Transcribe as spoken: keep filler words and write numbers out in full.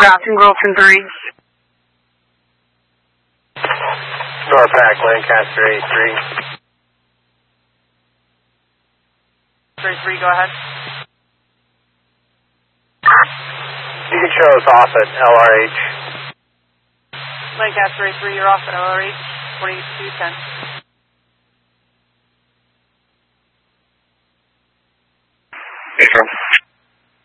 Crossing Wilson three. Norpac, Lancaster eight three. three three, go ahead. You can show us off at L R H. Lancaster eight three, you're off at L R H, twenty-two ten.